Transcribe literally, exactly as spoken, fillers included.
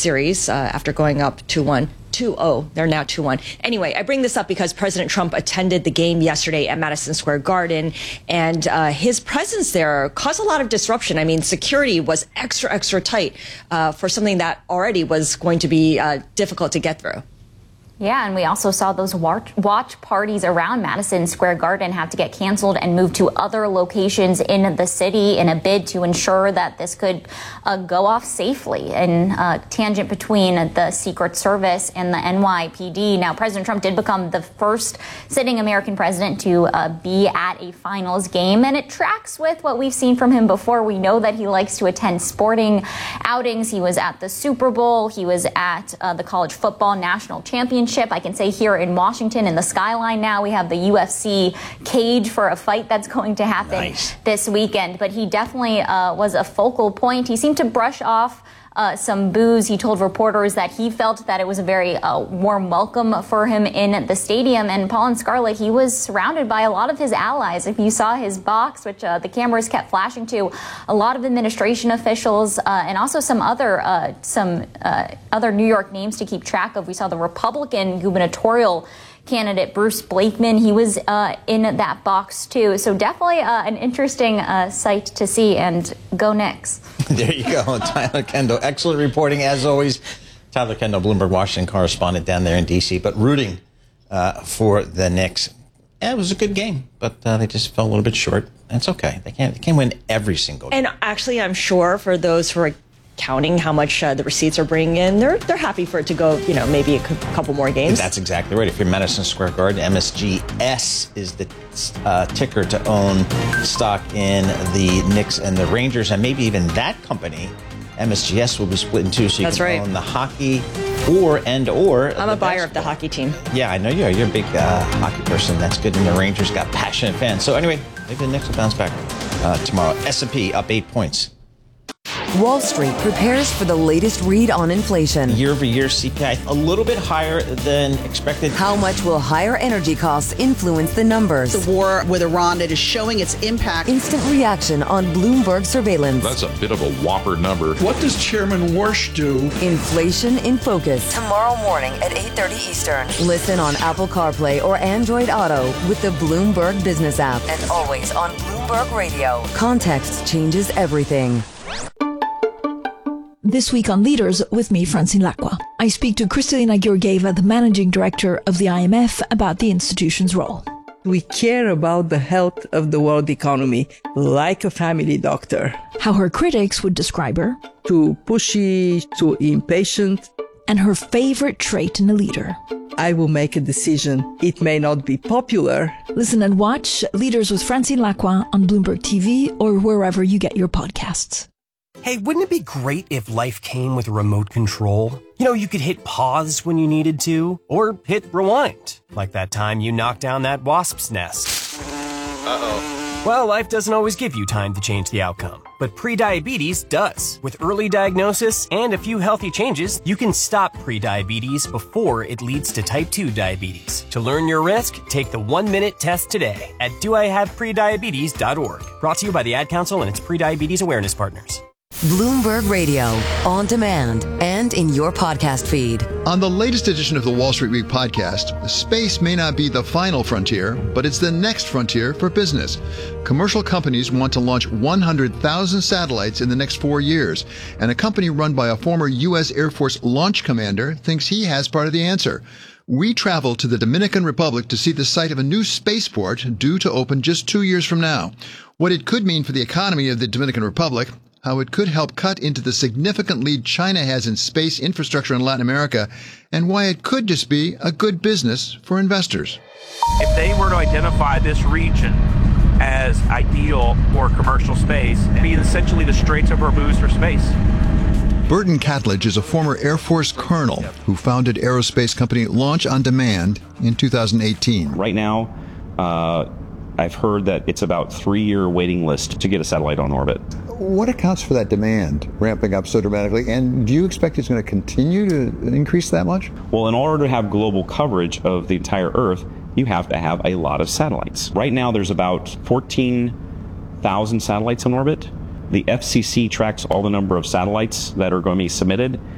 series uh, after going up two one. two oh. They're now two one. Anyway, I bring this up because President Trump attended the game yesterday at Madison Square Garden, and uh, his presence there caused a lot of disruption. I mean, security was extra, extra tight uh, for something that already was going to be uh, difficult to get through. Yeah, and we also saw those watch, watch parties around Madison Square Garden have to get canceled and moved to other locations in the city in a bid to ensure that this could uh, go off safely, in uh, tangent between the Secret Service and the N Y P D. Now, President Trump did become the first sitting American president to uh, be at a finals game, and it tracks with what we've seen from him before. We know that he likes to attend sporting outings. He was at the Super Bowl. He was at uh, the College Football National Championship. I can say here in Washington, in the skyline now, we have the U F C cage for a fight that's going to happen nice. this weekend. But he definitely uh, was a focal point. He seemed to brush off Uh, some boos. He told reporters that he felt that it was a very uh, warm welcome for him in the stadium. And Paul and Scarlett, he was surrounded by a lot of his allies. If you saw his box, which uh, the cameras kept flashing to, a lot of administration officials uh, and also some other uh, some uh, other New York names to keep track of. We saw the Republican gubernatorial candidate Bruce Blakeman. He was uh, in that box too. So definitely uh, an interesting uh, sight to see, and go Knicks. There you go. Tyler Kendall. Excellent reporting as always. Tyler Kendall, Bloomberg Washington correspondent down there in D C, but rooting uh, for the Knicks. Yeah, it was a good game, but uh, they just fell a little bit short. That's okay. They can't, they can't win every single game. And actually, I'm sure for those who are counting how much uh, the receipts are bringing in, they're they're happy for it to go, you know, maybe a couple more games. That's exactly right. If you're Madison Square Garden, M S G S is the uh, ticker to own stock in the Knicks and the Rangers, and maybe even that company, M S G S, will be split in two, so you That's can right. own the hockey or and or. I'm a buyer of the hockey team. Yeah, I know you are. You're a big uh, hockey person. That's good. And the Rangers got passionate fans. So anyway, maybe the Knicks will bounce back uh, tomorrow. S and P up eight points. Wall Street prepares for the latest read on inflation. Year-over-year C P I a little bit higher than expected. How much will higher energy costs influence the numbers? The war with Iran, it is showing its impact. Instant reaction on Bloomberg surveillance. That's a bit of a whopper number. What does Chairman Warsh do? Inflation in Focus. Tomorrow morning at eight thirty Eastern. Listen on Apple CarPlay or Android Auto with the Bloomberg Business app. And always on Bloomberg Radio. Context changes everything. This week on Leaders, with me, Francine Lacqua. I speak to Kristalina Georgieva, the managing director of the I M F, about the institution's role. We care about the health of the world economy, like a family doctor. How her critics would describe her. Too pushy, too impatient. And her favorite trait in a leader. I will make a decision. It may not be popular. Listen and watch Leaders with Francine Lacqua on Bloomberg T V or wherever you get your podcasts. Hey, wouldn't it be great if life came with a remote control? You know, you could hit pause when you needed to, or hit rewind, like that time you knocked down that wasp's nest. Uh-oh. Well, life doesn't always give you time to change the outcome, but prediabetes does. With early diagnosis and a few healthy changes, you can stop prediabetes before it leads to type two diabetes. To learn your risk, take the one-minute test today at do I have prediabetes dot org. Brought to you by the Ad Council and its prediabetes awareness partners. Bloomberg Radio, on demand and in your podcast feed. On the latest edition of the Wall Street Week podcast, space may not be the final frontier, but it's the next frontier for business. Commercial companies want to launch one hundred thousand satellites in the next four years, and a company run by a former U S Air Force launch commander thinks he has part of the answer. We travel to the Dominican Republic to see the site of a new spaceport due to open just two years from now. What it could mean for the economy of the Dominican Republic, how it could help cut into the significant lead China has in space infrastructure in Latin America, and why it could just be a good business for investors. If they were to identify this region as ideal for commercial space, it'd be essentially the Straits of Hormuz for space. Burton Catledge is a former Air Force colonel who founded aerospace company Launch on Demand in two thousand eighteen. Right now, uh, I've heard that it's about three-year waiting list to get a satellite on orbit. What accounts for that demand ramping up so dramatically? And do you expect it's going to continue to increase that much? Well, in order to have global coverage of the entire Earth, you have to have a lot of satellites. Right now, there's about fourteen thousand satellites in orbit. The F C C tracks all the number of satellites that are going to be submitted,